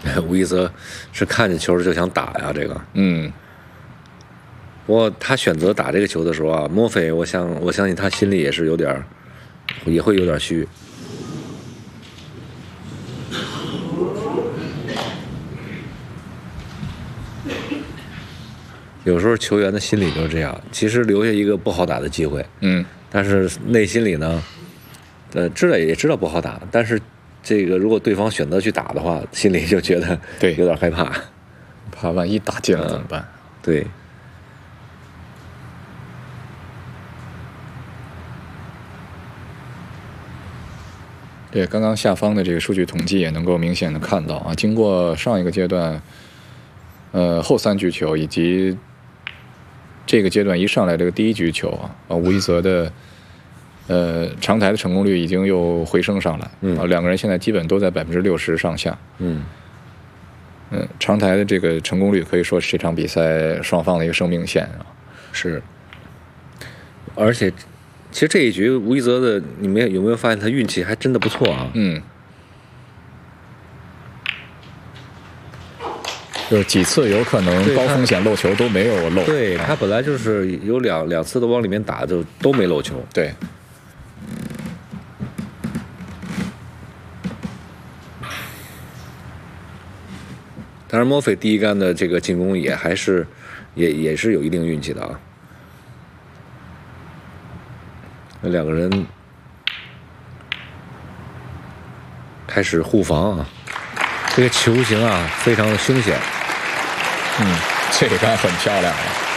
吴一泽是看见球就想打呀，这个。不过他选择打这个球的时候啊，莫菲，我相信他心里也是也会有点虚。有时候球员的心理就是这样，其实留下一个不好打的机会，但是内心里呢，知道不好打，但是这个如果对方选择去打的话，心里就觉得有点害怕， 怕万一打进了怎么办？ 对。 对，刚刚下方的这个数据统计也能够明显的看到啊，经过上一个阶段，后3局球以及这个阶段一上来这个第1局球啊，吴一泽的长台的成功率已经又回升上来，两个人现在基本都在60%上下，长台的这个成功率可以说是这场比赛双方的一个生命线啊， 是，而且。其实这一局吴一泽的，你们有没有发现他运气还真的不错啊？ 就是几次有可能高风险漏球都没有漏。 对，他本来就是有两次都往里面打，就都没漏球。 对。 当然，莫菲第一杆的这个进攻也是有一定运气的啊。那2个人开始护防啊，这个球形啊非常的凶险。 这个杆很漂亮啊。